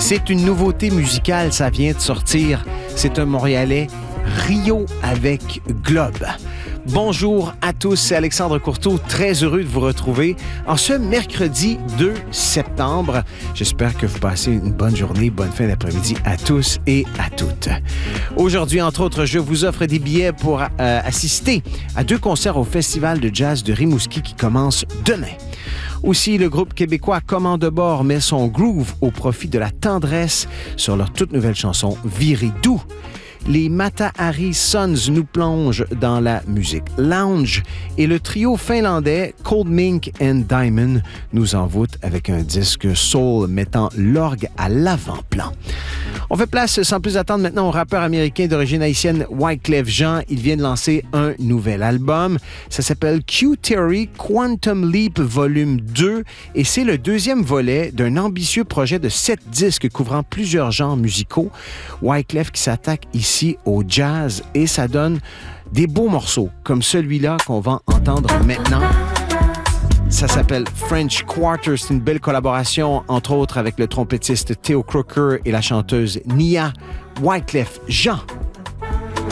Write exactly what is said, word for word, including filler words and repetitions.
C'est une nouveauté musicale, ça vient de sortir. C'est un Montréalais, Rio avec Globe. Bonjour à tous, c'est Alexandre Courteau, très heureux de vous retrouver en ce mercredi deux septembre. J'espère que vous passez une bonne journée, bonne fin d'après-midi à tous et à toutes. Aujourd'hui, entre autres, je vous offre des billets pour euh, assister à deux concerts au Festival de jazz de Rimouski qui commence demain. Aussi, le groupe québécois Commande de bord met son groove au profit de la tendresse sur leur toute nouvelle chanson « Virez doux ». Les Mata Hari Sons nous plongent dans la musique lounge et le trio finlandais Cold Mink and Diamond nous envoûte avec un disque soul mettant l'orgue à l'avant-plan. On fait place sans plus attendre maintenant au rappeur américain d'origine haïtienne Wyclef Jean. Il vient de lancer un nouvel album. Ça s'appelle Q-Theory Quantum Leap Volume deux et c'est le deuxième volet d'un ambitieux projet de sept disques couvrant plusieurs genres musicaux. Wyclef qui s'attaque ici au jazz et ça donne des beaux morceaux comme celui-là qu'on va entendre maintenant. Ça s'appelle French Quarter. C'est une belle collaboration, entre autres, avec le trompettiste Theo Croker et la chanteuse Nia. Wyclef Jean